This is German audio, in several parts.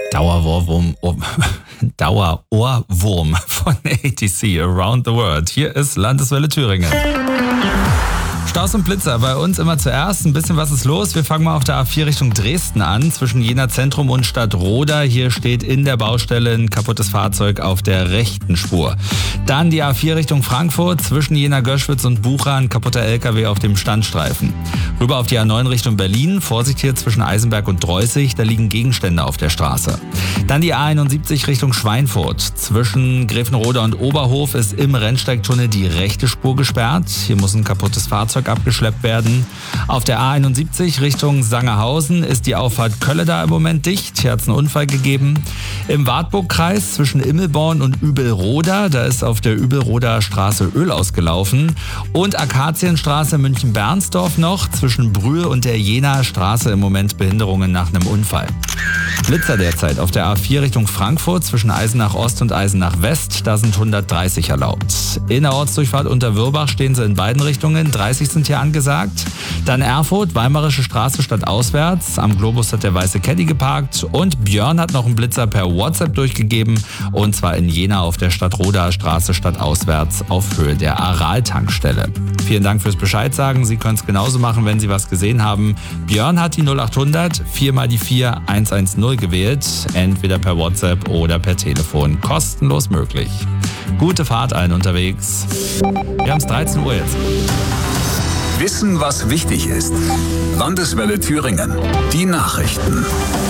Dauerohrwurm von ATC Around the World. Hier ist Landeswelle Thüringen. Staus und Blitzer bei uns immer zuerst. Ein bisschen was ist los. Wir fangen mal auf der A4 Richtung Dresden an, zwischen Jena Zentrum und Stadtroda. Hier steht in der Baustelle ein kaputtes Fahrzeug auf der rechten Spur. Dann die A4 Richtung Frankfurt, zwischen Jena Göschwitz und Bucha ein kaputter LKW auf dem Standstreifen. Rüber auf die A9 Richtung Berlin. Vorsicht hier zwischen Eisenberg und Dreußig, da liegen Gegenstände auf der Straße. Dann die A71 Richtung Schweinfurt. Zwischen Grevenrode und Oberhof ist im Rennsteigtunnel die rechte Spur gesperrt. Hier muss ein kaputtes Fahrzeug abgeschleppt werden. Auf der A71 Richtung Sangerhausen ist die Auffahrt Kölle da im Moment dicht. Hier hat es einen Unfall gegeben. Im Wartburgkreis zwischen Immelborn und Übelroda, da ist auf der Übelroder Straße Öl ausgelaufen. Und Akazienstraße München-Bernsdorf noch, zwischen Brühl und der Jenaer Straße im Moment Behinderungen nach einem Unfall. Blitzer derzeit auf der A4 Richtung Frankfurt zwischen Eisenach Ost und Eisenach West, da sind 130 erlaubt. In der Ortsdurchfahrt unter Würbach stehen sie in beiden Richtungen, 30 sind hier angesagt. Dann Erfurt, Weimarische Straße stadtauswärts, am Globus hat der weiße Caddy geparkt und Björn hat noch einen Blitzer per WhatsApp durchgegeben, und zwar in Jena auf der Stadtroder Straße stadtauswärts auf Höhe der Aral-Tankstelle. Vielen Dank fürs Bescheid sagen, Sie können es genauso machen, wenn Sie was gesehen haben. Björn hat die 0800 4 mal die 4 110 gewählt, entweder per WhatsApp oder per Telefon, kostenlos möglich. Gute Fahrt allen unterwegs. Wir haben es 13 Uhr jetzt. Wissen, was wichtig ist. Landeswelle Thüringen. Die Nachrichten.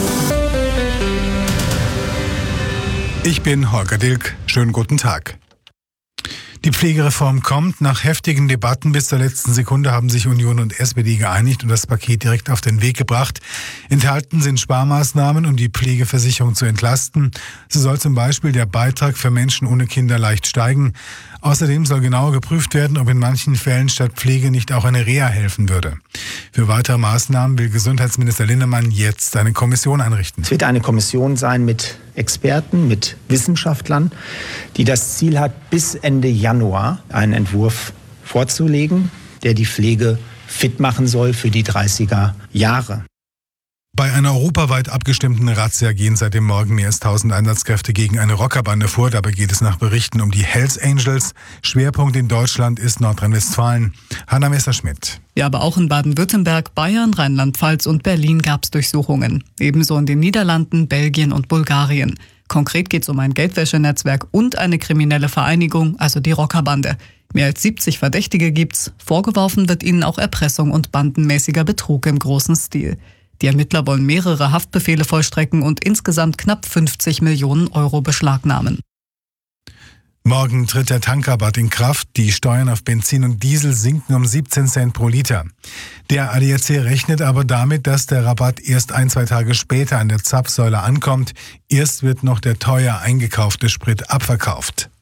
Ich bin Holger Dilk. Schönen guten Tag. Die Pflegereform kommt. Nach heftigen Debatten bis zur letzten Sekunde haben sich Union und SPD geeinigt und das Paket direkt auf den Weg gebracht. Enthalten sind Sparmaßnahmen, um die Pflegeversicherung zu entlasten. So soll zum Beispiel der Beitrag für Menschen ohne Kinder leicht steigen. Außerdem soll genauer geprüft werden, ob in manchen Fällen statt Pflege nicht auch eine Reha helfen würde. Für weitere Maßnahmen will Gesundheitsminister Linnemann jetzt eine Kommission einrichten. Es wird eine Kommission sein mit Experten, mit Wissenschaftlern, die das Ziel hat, bis Ende Januar einen Entwurf vorzulegen, der die Pflege fit machen soll für die 30er Jahre. Bei einer europaweit abgestimmten Razzia gehen seit dem Morgen mehr als 1000 Einsatzkräfte gegen eine Rockerbande vor. Dabei geht es nach Berichten um die Hells Angels. Schwerpunkt in Deutschland ist Nordrhein-Westfalen. Hanna Messerschmidt. Ja, aber auch in Baden-Württemberg, Bayern, Rheinland-Pfalz und Berlin gab es Durchsuchungen. Ebenso in den Niederlanden, Belgien und Bulgarien. Konkret geht es um ein Geldwäschenetzwerk und eine kriminelle Vereinigung, also die Rockerbande. Mehr als 70 Verdächtige gibt's. Vorgeworfen wird ihnen auch Erpressung und bandenmäßiger Betrug im großen Stil. Die Ermittler wollen mehrere Haftbefehle vollstrecken und insgesamt knapp 50 Millionen Euro beschlagnahmen. Morgen tritt der Tankrabatt in Kraft. Die Steuern auf Benzin und Diesel sinken um 17 Cent pro Liter. Der ADAC rechnet aber damit, dass der Rabatt erst 1-2 Tage später an der Zapfsäule ankommt. Erst wird noch der teuer eingekaufte Sprit abverkauft.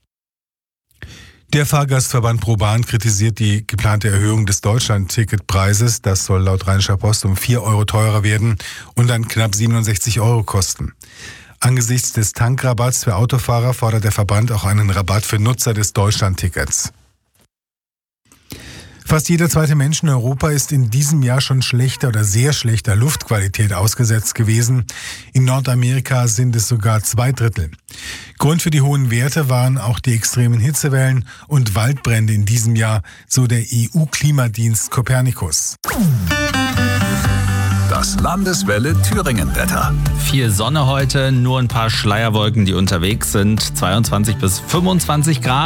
Der Fahrgastverband ProBahn kritisiert die geplante Erhöhung des Deutschland-Ticketpreises. Das soll laut Rheinischer Post um 4 Euro teurer werden und dann knapp 67 Euro kosten. Angesichts des Tankrabatts für Autofahrer fordert der Verband auch einen Rabatt für Nutzer des Deutschland-Tickets. Fast jeder zweite Mensch in Europa ist in diesem Jahr schon schlechter oder sehr schlechter Luftqualität ausgesetzt gewesen. In Nordamerika sind es sogar 2/3. Grund für die hohen Werte waren auch die extremen Hitzewellen und Waldbrände in diesem Jahr, so der EU-Klimadienst Copernicus. Das Landeswelle Thüringen-Wetter. Viel Sonne heute, nur ein paar Schleierwolken, die unterwegs sind. 22 bis 25 Grad.